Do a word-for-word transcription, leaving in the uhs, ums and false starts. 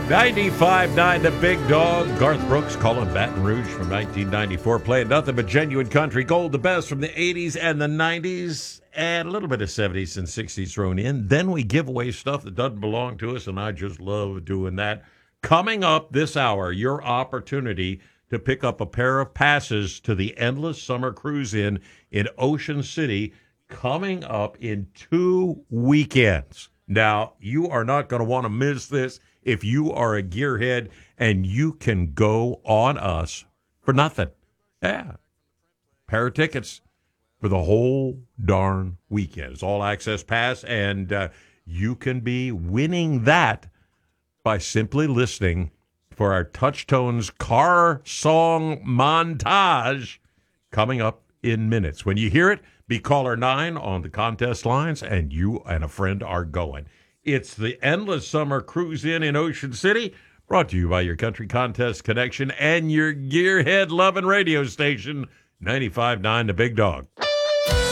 ninety-five point nine The Big Dog. Garth Brooks calling Baton Rouge from nineteen ninety-four, playing nothing but genuine country gold, the best from the eighties and the nineties, and a little bit of seventies and sixties thrown in. Then we give away stuff that doesn't belong to us, and I just love doing that. Coming up this hour, your opportunity to pick up a pair of passes to the Endless Summer Cruise In in Ocean City, coming up in two weekends. Now, you are not going to want to miss this if you are a gearhead, and you can go on us for nothing. Yeah. Pair of tickets for the whole darn weekend. It's all access pass, and uh, you can be winning that by simply listening for our Touchtones car song montage coming up in minutes. When you hear it, be caller nine on the contest lines, and you and a friend are going. It's the Endless Summer Cruise In in Ocean City, brought to you by your Country Contest Connection and your gearhead-loving radio station, ninety-five point nine The Big Dog.